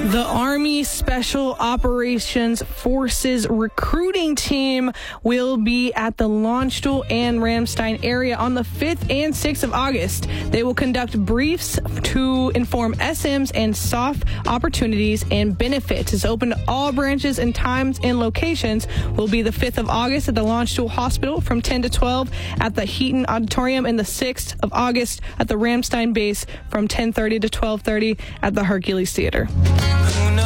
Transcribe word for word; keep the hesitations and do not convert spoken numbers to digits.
The Army Special Operations Forces recruiting team will be at the Landstuhl and Ramstein area on the fifth and sixth of August. They will conduct briefs to inform S Ms and S O F opportunities and benefits. It's open to all branches, and times and locations will be the fifth of August at the Landstuhl Hospital from ten to twelve at the Heaton Auditorium, and the sixth of August at the Ramstein base from ten thirty to twelve thirty at the Hercules Theater.